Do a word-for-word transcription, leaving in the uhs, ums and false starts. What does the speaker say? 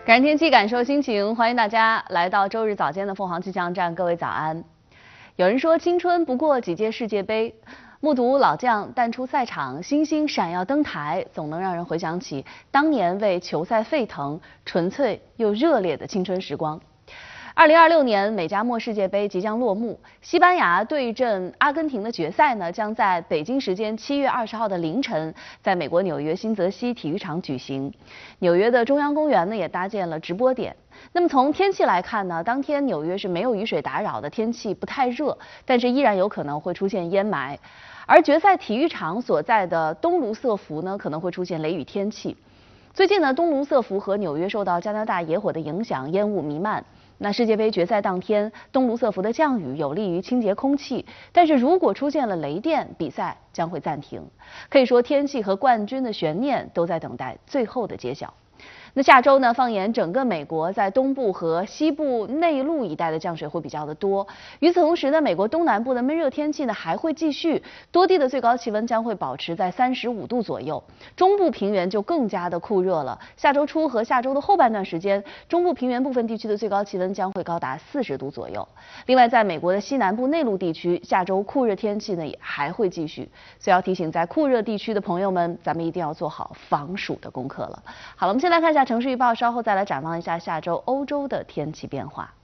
感天气，感受心情，欢迎大家来到周日早间的凤凰气象站。各位早安。有人说，青春不过几届世界杯，目睹老将淡出赛场，新星闪耀登台，总能让人回想起当年为球赛沸腾、纯粹又热烈的青春时光。二零二六年美加墨世界杯即将落幕，西班牙对阵阿根廷的决赛呢，将在北京时间七月二十号的凌晨，在美国纽约新泽西体育场举行。纽约的中央公园呢，也搭建了直播点。那么从天气来看呢，当天纽约是没有雨水打扰的，天气不太热，但是依然有可能会出现烟霾。而决赛体育场所在的东卢瑟福呢，可能会出现雷雨天气。最近呢，东卢瑟福和纽约受到加拿大野火的影响，烟雾弥漫。那世界杯决赛当天，东卢瑟福的降雨有利于清洁空气，但是如果出现了雷电，比赛将会暂停。可以说，天气和冠军的悬念都在等待最后的揭晓。那下周呢，放眼整个美国，在东部和西部内陆一带的降水会比较的多。与此同时呢，美国东南部的闷热天气呢还会继续，多地的最高气温将会保持在三十五度左右。中部平原就更加的酷热了。下周初和下周的后半段时间，中部平原部分地区的最高气温将会高达四十度左右。另外，在美国的西南部内陆地区，下周酷热天气呢也还会继续。所以要提醒在酷热地区的朋友们，咱们一定要做好防暑的功课了。好了，我们先来看一下城市预报，稍后再来展望一下下周欧洲的天气变化。